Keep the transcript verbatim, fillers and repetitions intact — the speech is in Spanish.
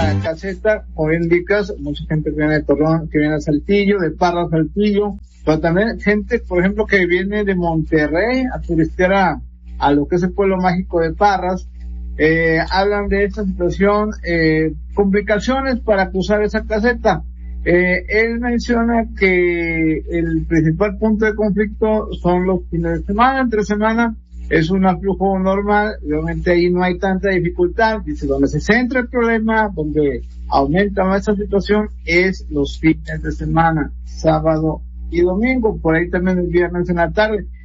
la caseta, como indicas, mucha gente que viene de Torreón, que viene a Saltillo, de Parras a Saltillo, pero también gente, por ejemplo, que viene de Monterrey a turistear a, a lo que es el pueblo mágico de Parras. Eh, hablan de esta situación, eh, complicaciones para cruzar esa caseta. Eh, él menciona que el principal punto de conflicto son los fines de semana. Entre semana es un aflujo normal, realmente ahí no hay tanta dificultad. Dice, donde se centra el problema, donde aumenta más esta situación, es los fines de semana, sábado y domingo, por ahí también el viernes en la tarde.